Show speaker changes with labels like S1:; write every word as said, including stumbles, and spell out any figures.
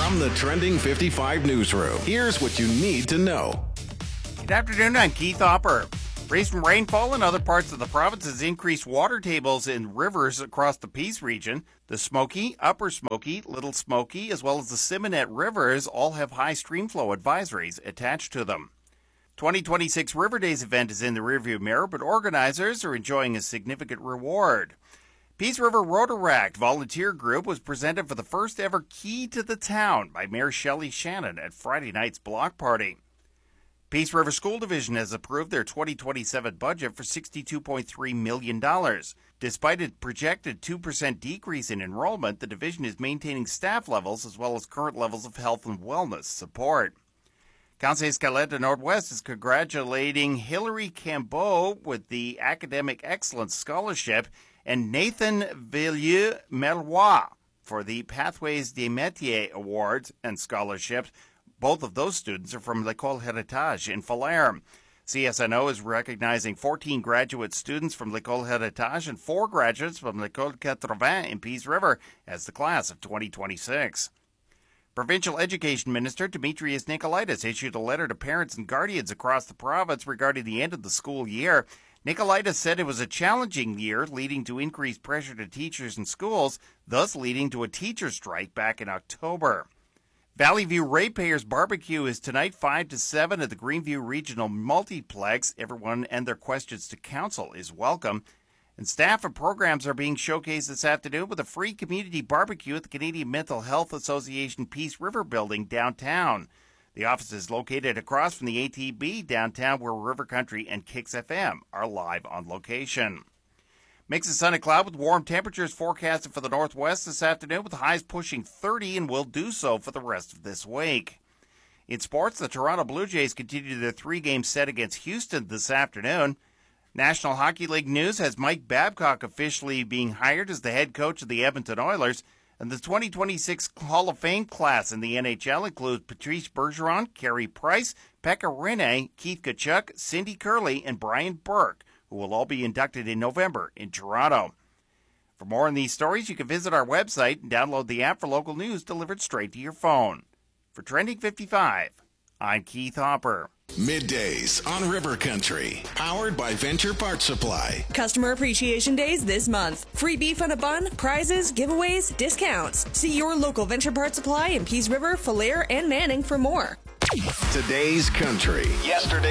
S1: From the Trending fifty-five newsroom, here's what you need to know.
S2: Good afternoon, I'm Keith Hopper. Recent rainfall in other parts of the province has increased water tables in rivers across the Peace region. The Smoky, Upper Smoky, Little Smoky, as well as the Simonet rivers all have high stream flow advisories attached to them. twenty twenty-six River Days event is in the rearview mirror, but organizers are enjoying a significant reward. Peace River Rotaract volunteer group was presented for the first ever Key to the Town by Mayor Shelley Shannon at Friday night's block party. Peace River School Division has approved their twenty twenty-seven budget for sixty-two point three million dollars. Despite a projected two percent decrease in enrollment, the division is maintaining staff levels as well as current levels of health and wellness support. Conseil Scaletta Northwest is congratulating Hilary Cambeau with the Academic Excellence Scholarship and Nathan Villieu-Merlois for the Pathways des Métiers Awards and scholarships. Both of those students are from L'École Héritage in Falerne. C S N O is recognizing fourteen graduate students from L'École Héritage and four graduates from L'École eighty in Peace River as the class of twenty twenty-six. Provincial Education Minister Demetrios Nicolaitis issued a letter to parents and guardians across the province regarding the end of the school year. Nicolaitis said it was a challenging year, leading to increased pressure to teachers and schools, thus leading to a teacher strike back in October. Valley View Ratepayers Barbecue is tonight five to seven at the Greenview Regional Multiplex. Everyone and their questions to council is welcome. And staff and programs are being showcased this afternoon with a free community barbecue at the Canadian Mental Health Association Peace River Building downtown. The office is located across from the A T B downtown, where River Country and Kicks F M are live on location. Mix of sun and cloud with warm temperatures forecasted for the northwest this afternoon, with highs pushing thirty and will do so for the rest of this week. In sports, the Toronto Blue Jays continue their three-game set against Houston this afternoon. National Hockey League news has Mike Babcock officially being hired as the head coach of the Edmonton Oilers. And the twenty twenty-six Hall of Fame class in the N H L includes Patrice Bergeron, Carey Price, Pekka Rinne, Keith Tkachuk, Cindy Curley, and Brian Burke, who will all be inducted in November in Toronto. For more on these stories, you can visit our website and download the app for local news delivered straight to your phone. For Trending fifty-five, I'm Keith Hopper.
S1: Middays on River Country, powered by Venture Parts Supply.
S3: Customer Appreciation Days this month. Free beef on a bun, prizes, giveaways, discounts. See your local Venture Parts Supply in Peace River, Falerne, and Manning for more.
S1: Today's Country. Yesterday.